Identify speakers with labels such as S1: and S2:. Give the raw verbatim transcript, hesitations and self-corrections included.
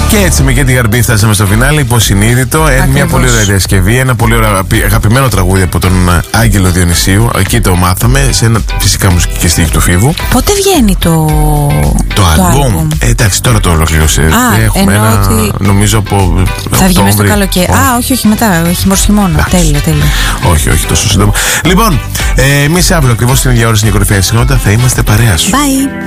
S1: Και έτσι με Κέντι Γαρμπή φτάσαμε στο φινάλε. Υποσυνείδητο. Ε, μια πολύ ωραία διασκευή. Ένα πολύ ωραίο αγαπημένο τραγούδι από τον Άγγελο Διονυσίου. Εκεί το μάθαμε. Σε ένα φυσικά μουσική στίχη του Φίβου.
S2: Πότε βγαίνει το.
S1: Το, το άλμπουμ. Ε, εντάξει, τώρα το ολοκλήρωσε.
S2: Α,
S1: έχουμε ένα.
S2: Ότι...
S1: Νομίζω από.
S2: Θα βγει μέσα στο καλοκαίρι. Α, όχι, όχι, μετά. Χειμώνα χειμώνα. Τέλεια, τέλεια.
S1: Όχι, όχι, τόσο σύντομα. Λοιπόν, ε, εμείς αύριο ακριβώς την ίδια ώρα στην κορυφαία συχνότητα θα είμαστε παρέα σου.
S2: Bye.